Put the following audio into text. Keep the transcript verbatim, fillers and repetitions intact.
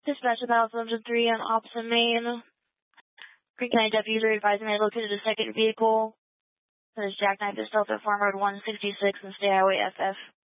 Dispatch of Alpha Engine three on opposite main. Green County deputies are advising they located a second vehicle that is jackknifed itself at Farm Road one sixty-six and State Highway F F